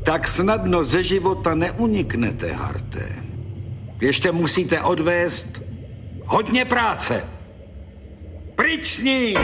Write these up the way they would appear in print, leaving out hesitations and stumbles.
Tak snadno ze života neuniknete, Harte. Ještě musíte odvést hodně práce. Pryč s ním!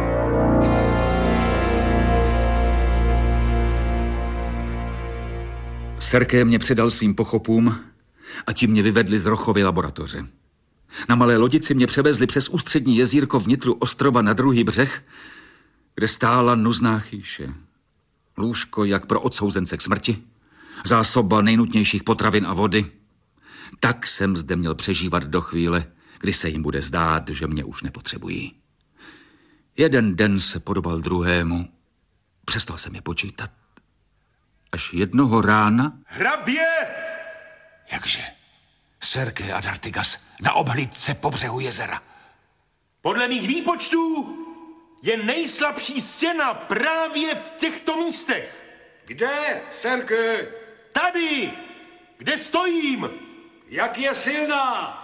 Serké mě předal svým pochopům a ti mě vyvedli z Rochovy laboratoře. Na malé lodici mě převezli přes ústřední jezírko vnitru ostrova na druhý břeh, kde stála nuzná chýše. Lůžko jak pro odsouzence k smrti, zásoba nejnutnějších potravin a vody. Tak jsem zde měl přežívat do chvíle, kdy se jim bude zdát, že mě už nepotřebují. Jeden den se podobal druhému. Přestal jsem je počítat. Až jednoho rána... Hrabě! Jakže? Serké a Dartigas na obhlídce po břehu jezera. Podle mých výpočtů je nejslabší stěna právě v těchto místech. Kde, Serké? Tady, kde stojím. Jak je silná?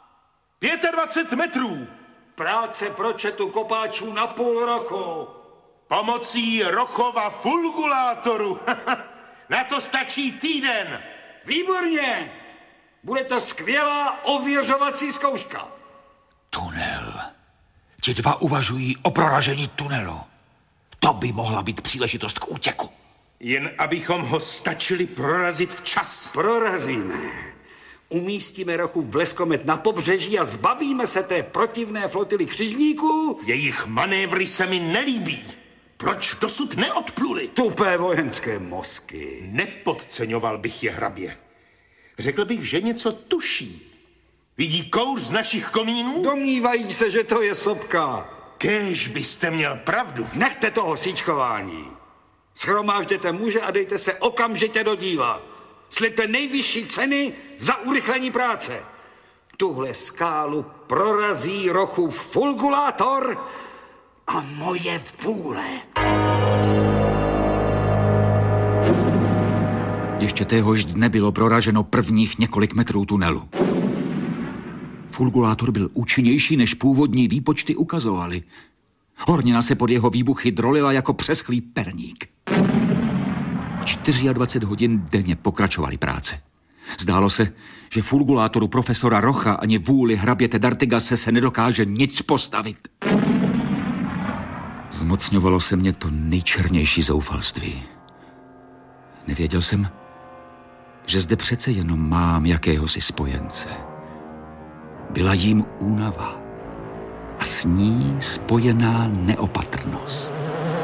25 metrů. Práce pročetu kopáčů na půl roku. Pomocí Rochova fulgulátoru. Na to stačí týden. Výborně. Bude to skvělá ověřovací zkouška. Tunel. Ti dva uvažují o proražení tunelu. To by mohla být příležitost k útěku. Jen abychom ho stačili prorazit včas. Prorazíme. Umístíme Rochův bleskomet na pobřeží a zbavíme se té protivné flotily křižníků. Jejich manévry se mi nelíbí. Proč dosud neodpluli? Tupé vojenské mozky. Nepodceňoval bych je, hrabě. Řekl bych, že něco tuší. Vidí kouř z našich komínů? Domnívají se, že to je sopka. Kéž byste měl pravdu. Nechte toho síčkování. Shromážděte muže a dejte se okamžitě do díla. Slibte nejvyšší ceny za urychlení práce. Tuhle skálu prorazí Rochův fulgulátor a moje vůle. Ještě téhož dne bylo proraženo prvních několik metrů tunelu. Fulgulátor byl účinnější, než původní výpočty ukazovaly. Hornina se pod jeho výbuchy drolila jako přeschlý perník. 24 hodin denně pokračovaly práce. Zdálo se, že fulgulátoru profesora Rocha ani vůli hraběte Dartigase se nedokáže nic postavit. Zmocňovalo se mě to nejčernější zoufalství. Nevěděl jsem, že zde přece jenom mám jakéhosi spojence. Byla jím únava a s ní spojená neopatrnost.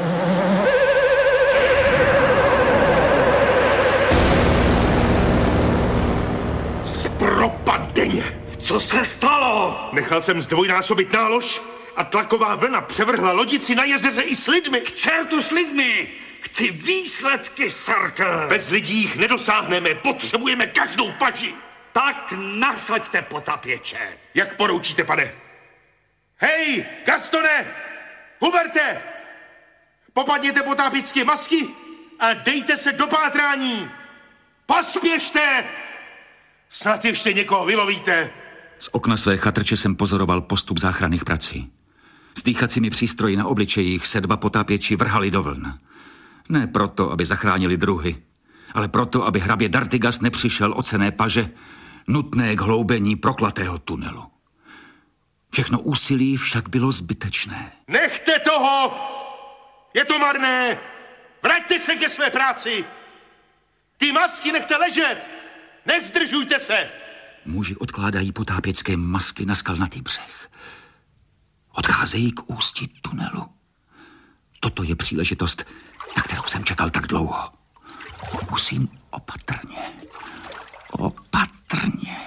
Zpropadeně! Co se stalo? Nechal jsem zdvojnásobit nálož a tlaková vlna převrhla lodici na jezeře i s lidmi. K čertu s lidmi! Chci výsledky, Serké! Bez lidí jich nedosáhneme, potřebujeme každou paži. Tak nasaďte potapěče. Jak poroučíte, pane? Hej, Gastone! Huberte! Popadněte potápěčské masky a dejte se do pátrání. Pospěšte! Snad ještě někoho vylovíte. Z okna své chatrče jsem pozoroval postup záchranných prací. S dýchacími přístroji na obličejích se dva potápěči vrhali do vln. Ne proto, aby zachránili druhy, ale proto, aby hrabě Dartigas nepřišel o cenné paže, nutné k hloubení prokletého tunelu. Všechno úsilí však bylo zbytečné. Nechte toho! Je to marné! Vraťte se ke své práci! Ty masky nechte ležet! Nezdržujte se! Muži odkládají potápěcké masky na skalnatý břeh. Odcházejí k ústí tunelu. Toto je příležitost, na kterou jsem čekal tak dlouho. Musím opatrně. Opatrně.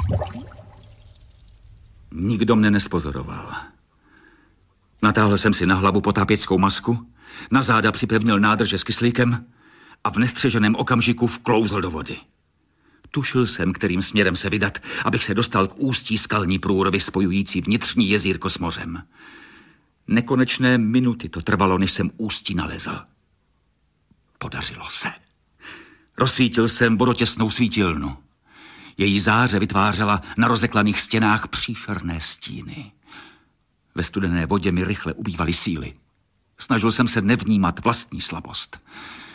Nikdo mne nespozoroval. Natáhl jsem si na hlavu potápěckou masku, na záda připevnil nádrže s kyslíkem a v nestřeženém okamžiku vklouzl do vody. Tušil jsem, kterým směrem se vydat, abych se dostal k ústí skalní průrvy spojující vnitřní jezírko s mořem. Nekonečné minuty to trvalo, než jsem ústí nalezl. Podařilo se. Rozsvítil jsem vodotěsnou svítilnu. Její záře vytvářela na rozeklaných stěnách příšerné stíny. Ve studené vodě mi rychle ubývaly síly. Snažil jsem se nevnímat vlastní slabost.